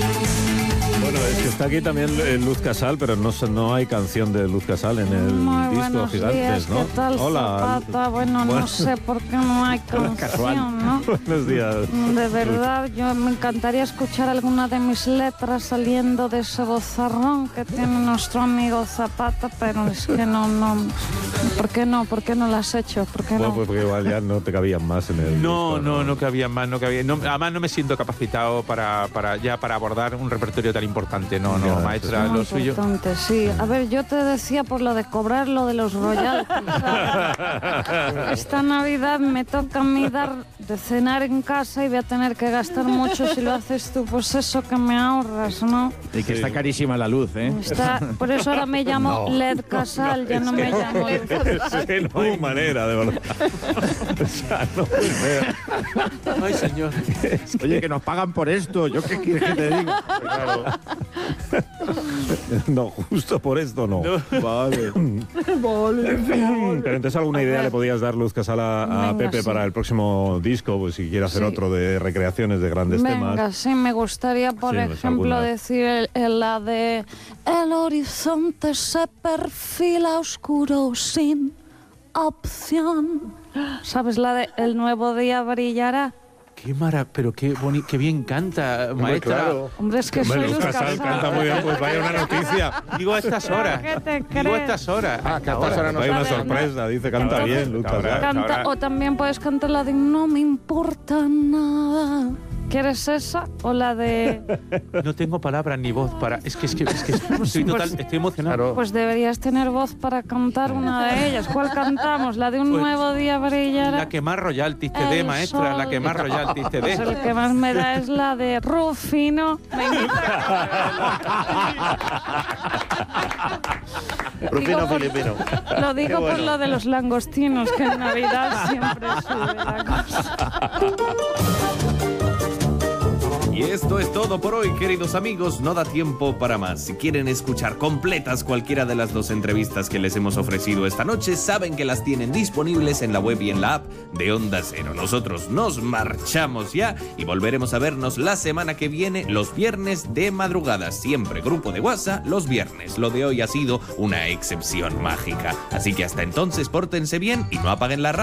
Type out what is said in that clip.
Bueno, es que está aquí también Luz Casal, pero no hay canción de Luz Casal en el disco Gigantes, días, ¿no? ¿qué tal, Hola. Zapata? Bueno, no sé por qué no hay canción, ¿no? Buenos días. De verdad, yo me encantaría escuchar alguna de mis letras saliendo de ese vozarrón que tiene nuestro amigo Zapata, pero es que no. ¿Por qué no? ¿Por qué no lo has hecho? ¿Por qué Bueno, no? pues porque igual ya no te cabían más en el disco, No cabía más, además no me siento capacitado para abordar un repertorio tan importante. No, Ya, maestra, Muy lo suyo. importante, sí. A ver, yo te decía por lo de cobrar lo de los royalties, ¿sabes? Esta Navidad me toca a mí dar de cenar en casa y voy a tener que gastar mucho si lo haces tú, pues eso que me ahorras, ¿no? Y que está carísima la luz, ¿eh? Por eso ahora me llamo LED Casal, ya no me llamo Luz Casal. Es que no hay manera, de verdad. O sea, no puede ser. Ay, señor. Oye, que nos pagan por esto. ¿Yo qué quieres que te diga? Claro. No, justo por esto no. Vale. Pero entonces alguna idea le podías dar, Luz Casal, a Venga, Pepe sí. para el próximo disco, pues si quiere hacer Sí. otro de recreaciones de grandes Venga, temas. sí, me gustaría, por Sí, pues ejemplo, alguna. decir la de el horizonte se perfila oscuro sin opción. ¿Sabes la de el nuevo día brillará? Pero qué bien canta, maestra. Claro. Hombre, es que Hombre, soy Luz Luz Casal Casal. canta muy bien, pues vaya una noticia. Digo a estas horas. ¿Qué te Digo a crees? estas horas. Ah, que hasta ahora no Vaya una sabe, sorpresa, dice, canta Ahora, bien, Luz ahora. Casal. Canta, o también puedes cantar la de no me importa nada. ¿Quieres esa o la de...? No tengo palabras ni voz para... Es que estoy emocionado. Pues deberías tener voz para cantar una de ellas. ¿Cuál cantamos? ¿La de un Pues, nuevo día brillará? La que más royalties te dé, El maestra. sol. La que más royalties te Pues dé. el que más me da es la de Rufino. Rufino por- filipino. Lo digo Qué bueno. por lo de los langostinos, que en Navidad siempre sube la cosa. Y esto es todo por hoy, queridos amigos. No da tiempo para más. Si quieren escuchar completas cualquiera de las dos entrevistas que les hemos ofrecido esta noche, saben que las tienen disponibles en la web y en la app de Onda Cero. Nosotros nos marchamos ya y volveremos a vernos la semana que viene, los viernes de madrugada. Siempre grupo de WhatsApp los viernes. Lo de hoy ha sido una excepción mágica. Así que hasta entonces, pórtense bien y no apaguen la radio.